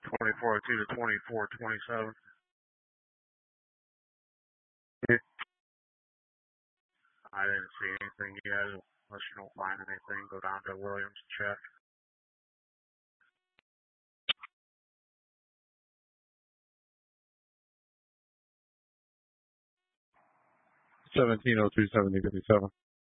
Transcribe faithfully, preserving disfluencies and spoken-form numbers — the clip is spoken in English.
twenty-four oh two to twenty-four twenty-seven. I didn't see anything yet. Unless you don't find anything, go down to Williams and check. seventeen oh two seventy fifty-seven.